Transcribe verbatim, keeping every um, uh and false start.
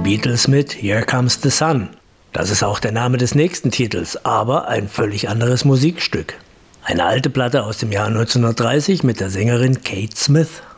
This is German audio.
Beatles mit Here Comes the Sun. Das ist auch der Name des nächsten Titels, aber ein völlig anderes Musikstück. Eine alte Platte aus dem Jahr neunzehnhundertdreißig mit der Sängerin Kate Smith.